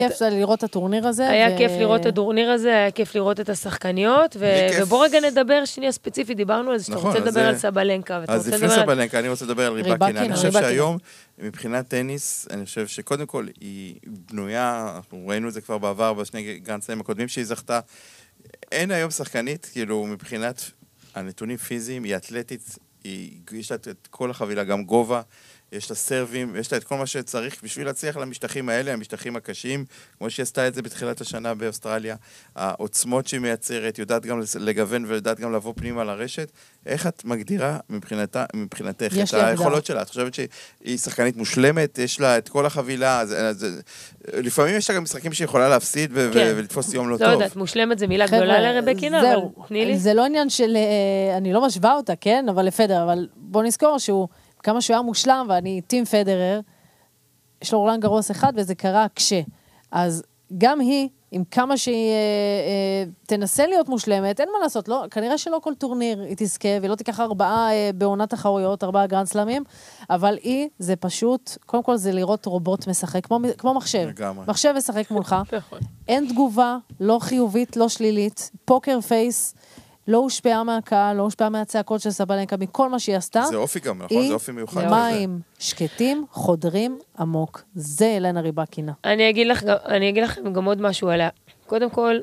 כיף לראות את הטורניר הזה. היה כיף לראות את הטורניר הזה, היה כיף לראות את השחקניות, ובוא רגע נדבר שנייה ספציפית, דיברנו על זה, שאתה רוצה לדבר על סבלנקה. אז לפני סבלנקה, אני רוצה לדבר על ריבקינה. אני חושב שהיום, מבחינת טניס, אני חושב שקודם כל היא בנויה, אנחנו ראינו את זה כבר בעבר, בשני גרנדסלאמים הקודמים שהיא זכתה, אין היום שחקנית, כאילו מבחינת הנתונים פיזיים, היא אתלטית, יש לה את כל החבילה, גם גובה, יש לה סרבים, יש לה את כל מה שצריך בשביל להצליח למשטחים האלה, המשטחים הקשים, כמו שהיא עשתה את זה בתחילת השנה באוסטרליה, העוצמות שהיא מייצרת, יודעת גם לגוון ויודעת גם לבוא פנימה לרשת. איך את מגדירה מבחינתך את היכולות שלה? את חושבת שהיא שחקנית מושלמת, יש לה את כל החבילה, לפעמים יש לה גם משחקים שהיא יכולה להפסיד ולתפוס יום לא טוב. לא יודעת, מושלמת זה מילה גדולה לרבקינה, אבל תני לי. זה לא עניין של, אני לא משווה אותה, כן? אבל לפדר, אבל בוא נזכור שהוא כמה שהוא היה מושלם, ואני טים פדרר, יש לו רולאן גרוס אחד, וזה קרה אז גם היא, עם כמה שהיא תנסה להיות מושלמת, אין מה לעשות, לא, כנראה שלא כל טורניר היא תזכה, והיא לא תיקח 4 בעונת תחרויות, 4 גרנדסלמים, אבל היא, זה פשוט, קודם כל זה לראות רובוט משחק, כמו מחשב. מחשב משחק מולך, אין תגובה, לא חיובית, לא שלילית, פוקר פייס, לא הושפעה מהקהל, לא הושפעה מהצעקות של סבלנקה, מכל מה שהיא עשתה. זה אופי גם, נכון? זה אופי מיוחד. מים שקטים, חודרים עמוק. זה אלנה ריבקינה. אני אגיד לכם גם עוד משהו עליה. קודם כל,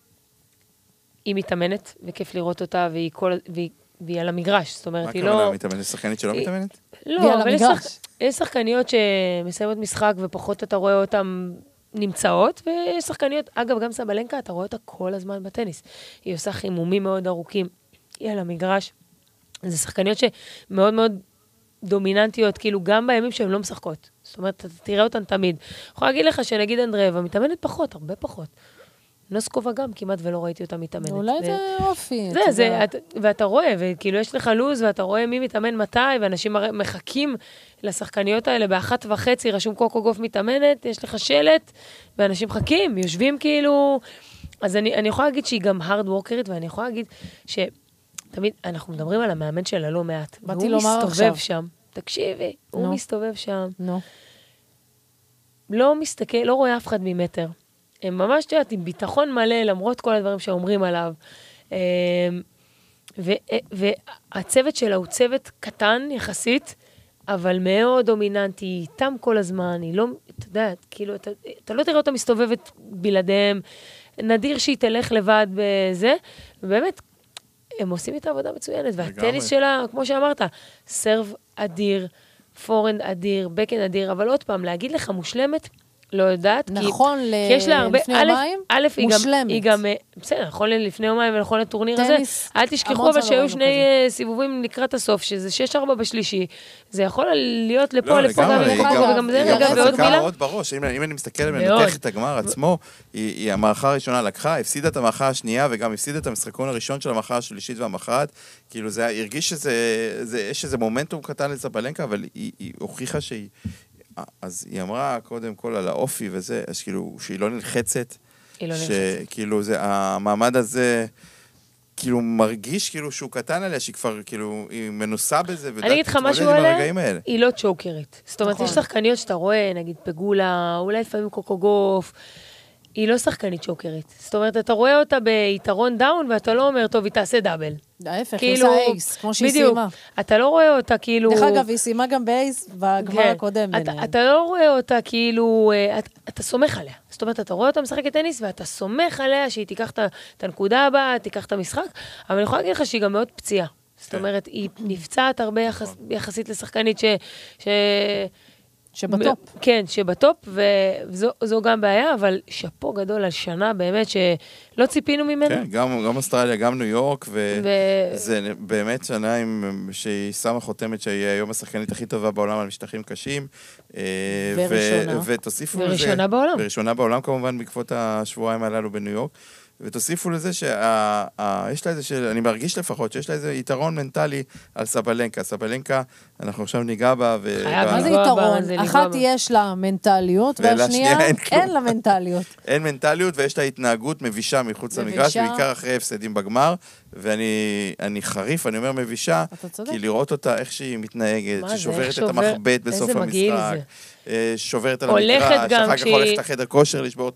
היא מתאמנת, וכיף לראות אותה, והיא על המגרש. זאת אומרת, היא לא... מה הכוונה מתאמנת? שחקנית שלא מתאמנת? לא, אבל יש שחקניות שמסיימות משחק, ופחות אתה רואה אותן נמצאות, ויש שחקניות, אגב, גם סבלנקה, אתה רואה אותה כל הזמן בטניס. היא עושה חימומים מאוד ארוכים, היא על המגרש. זה שחקניות שמאוד מאוד דומיננטיות, כאילו גם בימים שהן לא משחקות. זאת אומרת, אתה תראה אותן תמיד. אני יכולה להגיד לך שנגיד אנדרבה, מתאמנת פחות, הרבה פחות. נוסקובה גם, כמעט ולא ראיתי אותה מתאמנת. אולי זה אופי. ואתה רואה, וכאילו יש לך לוז, ואתה רואה מי מתאמן מתי, ואנשים מחכים לשחקניות האלה, ב1:30, רשום קוקו גוף מתאמנת, יש לך שלט, ואנשים מחכים, יושבים כאילו... אז אני יכולה להגיד שהיא גם hard workerית, ואני יכולה להגיד שתמיד אנחנו מדברים על המאמן שלה לא מעט. והוא מסתובב שם. תקשיבי, הוא מסתובב שם. לא מסתכל, לא רואה אף אחד ממטר. הם ממש יודעת, עם ביטחון מלא, למרות כל הדברים שאומרים עליו. והצוות שלה הוא צוות קטן יחסית, אבל מאוד דומיננטי, איתם כל הזמן, היא לא, אתה יודע, כאילו, אתה לא תראה אותה מסתובבת בלעדיהם, נדיר שהיא תלך לבד בזה, ובאמת, הם עושים את העבודה מצוינת, והטניס שלה, כמו שאמרת, סרב אדיר, פורנד אדיר, בקן אדיר, אבל עוד פעם, להגיד לך מושלמת, לא יודעת, נכון, כי יש לה הרבה, לפני יומיים, מושלמת. היא גם, בסדר, נכון לפני יומיים ולכון לטורניר הזה, אל תשכחו אבל שהיו שני סיבובים לקראת הסוף, שזה 6-4 בשלישי, זה יכול להיות לפה, לפה, וגם זה רגע, ועוד מילה. אם אני מסתכל ומנתח את הגמר עצמו, היא המערכה הראשונה לקחה, הפסידה את המערכה השנייה, וגם הפסידה את המשחקון הראשון של המערכה השלישית והמחרת, כאילו זה הרגיש שיש איזה מומנטום קטן לסבלנקה, אבל היא הוכיחה שהיא אז היא אמרה קודם כל על האופי וזה, אז כאילו שהיא לא נלחצת, שכאילו זה, המעמד הזה כאילו מרגיש כאילו שהוא קטן עליה, שהיא כבר כאילו, היא מנוסה בזה, אני אגיד לך משהו עליה, היא לא צ'וקרית. זאת אומרת, יש שחקניות שאתה רואה, נגיד פגולה, אולי לפעמים קוקוגוף, היא לא שחקנית צ'וקרית. זאת אומרת, אתה רואה אותה ביתרון דאון, ואתה לא אומר, טוב, היא תעשה דאבל. ההפך, היא עושה אייס, כמו שהיא סיימה. אתה לא רואה אותה כאילו... דרך אגב, היא סיימה גם באייס בגמר הקודם. אתה לא רואה אותה כאילו... אתה סומך עליה. זאת אומרת, אתה רואה אותה משחקת טניס, ואתה סומך עליה שהיא תיקח את הנקודה הבאה, תיקח את המשחק, אבל אני יכולה להגיד לך שהיא גם מאוד פציעה. זאת אומרת, היא נפצעת הרבה יחסית לשחקנית שבטופ. כן, שבטופ, וזו גם בעיה, אבל שפו גדול על שנה באמת שלא ציפינו ממנו. כן, גם אוסטרליה, גם ניו יורק, וזה באמת שנה שהיא שמה חותמת שהיא היום השחקנית הכי טובה בעולם על משטחים קשים. וראשונה. ותוסיפו לזה... וראשונה בעולם. וראשונה בעולם כמובן בעקבות השבועיים הללו בניו יורק. ותוסיפו לזה שיש לה איזה, אני מרגיש לפחות, שיש לה איזה יתרון מנטלי על סבלנקה. סבלנקה, אנחנו עכשיו ניגע בה. מה זה יתרון? אחת יש לה מנטליות, והשנייה אין לה מנטליות. אין מנטליות, ויש לה התנהגות מבישה מחוץ למגרש, בעיקר אחרי הפסדים בגמר, ואני חריף, אני אומר מבישה, כי לראות אותה איך שהיא מתנהגת, ששוברת את המחבט בסוף המשחק, שוברת על המגרש, אחר כך הולכת לחדר כושר לשבור